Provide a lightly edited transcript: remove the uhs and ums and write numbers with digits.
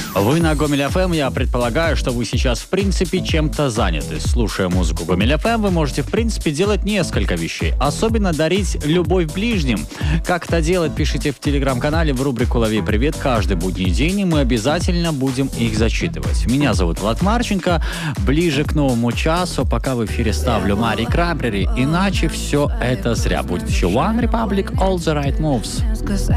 Вы на Гомель ФМ, я предполагаю, что вы сейчас в принципе чем-то заняты. Слушая музыку Гомель ФМ, вы можете в принципе делать несколько вещей. Особенно дарить любовь ближним. Как это делать, пишите в телеграм-канале в рубрику «Лови привет» каждый будний день, и мы обязательно будем их зачитывать. Меня зовут Влад Марченко. Ближе к новому часу, пока в эфире ставлю Мари Краймбрери, иначе все это зря. Будет еще One Republic, All the Right Moves.